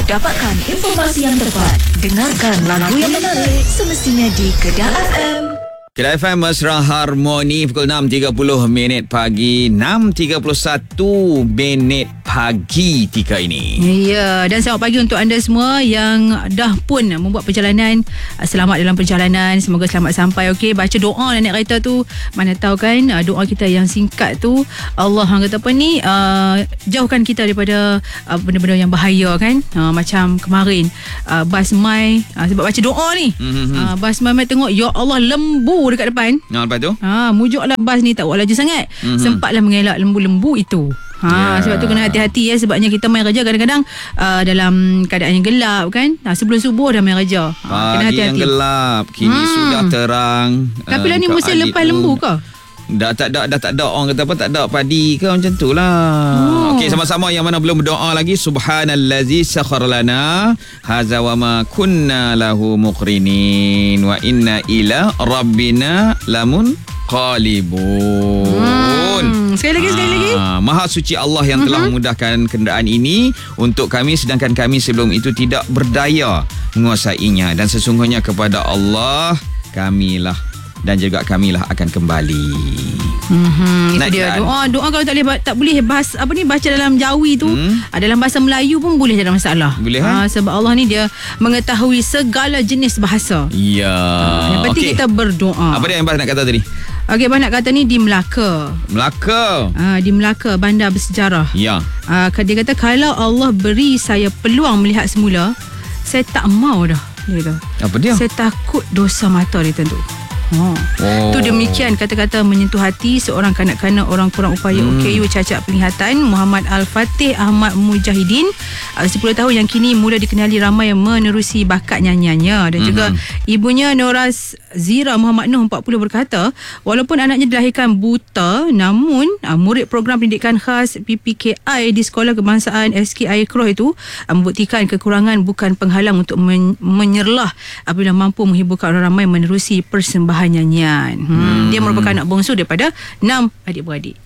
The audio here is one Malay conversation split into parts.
Dapatkan informasi yang tepat. Dengarkan lagu yang menarik semestinya di Kedah FM. Kedah FM Mesra Harmoni pukul 6.30 pagi, 6.31 pagi tika ini. Ya, dan selamat pagi untuk anda semua yang dah pun membuat perjalanan. Selamat dalam perjalanan, semoga selamat sampai. Okey, baca doa dan naik kereta tu, mana tahu kan doa kita yang singkat tu Allah kata apa ni, jauhkan kita daripada benda-benda yang bahaya kan. Macam kemarin bas mai, sebab baca doa ni, bas mai tengok ya Allah lembu dekat depan. Lepas tu Mujuklah bas ni tak buat laju sangat. Sempatlah mengelak lembu-lembu itu. Sebab tu kena hati-hati ya. Sebabnya kita main kerja kadang-kadang dalam keadaan yang gelap kan. Sebelum subuh dah main kerja. Kena hati-hati. Yang gelap, kini sudah terang. Tapi lah ni musim lepas lembu ke? Dah tak ada orang kata apa, tak ada padi ke macam tu lah. Okey, sama-sama yang mana belum berdoa lagi. Subhanallazi sakhkhara lana hadza wa ma kunna lahu muqrinin wa inna ila rabbina lamun qalibun. Sekali lagi. Maha suci Allah yang telah memudahkan kenderaan ini untuk kami, sedangkan kami sebelum itu tidak berdaya menguasainya, dan sesungguhnya kepada Allah kamilah dan juga kamilah akan kembali. Itu dia doa kalau tak boleh baca dalam Jawi tu, dalam bahasa Melayu pun boleh, tak ada masalah. Boleh sebab Allah ni dia mengetahui segala jenis bahasa. Ya. Yang penting kita berdoa. Apa dia yang Bas nak kata tadi? Okey, Bas nak kata ni di Melaka. Di Melaka, bandar bersejarah. Ya. Dia kata kalau Allah beri saya peluang melihat semula, saya tak mau dah. Dia kata. Apa dia? Saya takut dosa mata dia tentu. Tu demikian kata-kata menyentuh hati seorang kanak-kanak orang kurang upaya OKU cacat penglihatan Muhammad Al-Fatih Ahmad Mujahidin, 10 tahun, yang kini mula dikenali ramai yang menerusi bakat nyanyiannya. Dan juga ibunya Noraz Zira Muhammad Noh 40 berkata, walaupun anaknya dilahirkan buta, namun murid program pendidikan khas PPKI di Sekolah Kebangsaan SK Air Keroh itu membuktikan kekurangan bukan penghalang untuk menyerlah apabila mampu menghiburkan orang ramai menerusi persembahan nyanyian. Dia merupakan anak bongsu daripada 6 adik-beradik.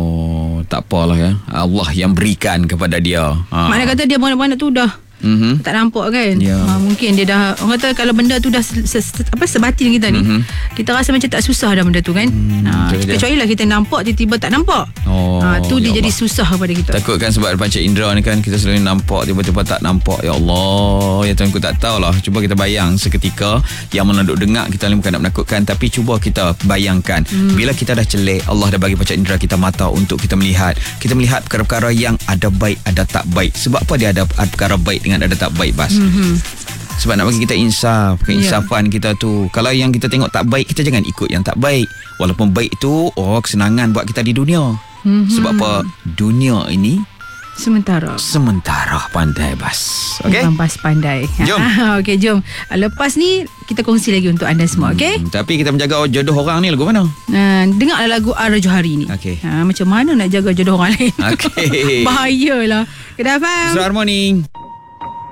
Tak apalah ya, Allah yang berikan kepada dia. Maknanya kata dia anak-anak tu dah tak nampak kan. Mungkin dia dah, orang kata kalau benda tu dah sebatin kita ni, kita rasa macam tak susah dah benda tu kan. Kecuali lah kita nampak tiba-tiba tak nampak. Tu dia jadi susah kepada kita. Takut kan, sebab panca indera ni kan, kita selalu nampak tiba-tiba tak nampak. Ya Allah, ya Tuhan, aku tak tahulah. Cuba kita bayang seketika, yang mana duk dengar kita ni bukan nak menakutkan, tapi cuba kita bayangkan bila kita dah celik, Allah dah bagi panca indera kita mata untuk kita melihat perkara-perkara yang ada baik ada tak baik. Sebab apa dia ada perkara baik dengan ada tak baik, Bas? Sebab nak bagi kita insaf, keinsafan kita tu. Kalau yang kita tengok tak baik, kita jangan ikut yang tak baik. Walaupun baik tu kesenangan buat kita di dunia. Sebab apa? Dunia ini sementara, pandai, Bas. Okey? Bas pandai. Jom. Okey, jom. Lepas ni kita kongsi lagi untuk anda semua, okey? Tapi kita menjaga jodoh orang ni lagu mana? Dengarlah lagu Ara Johari ni. Okey. Macam mana nak jaga jodoh orang lain? Okey. Bahayalah. Kedah FM Mesra Harmoni.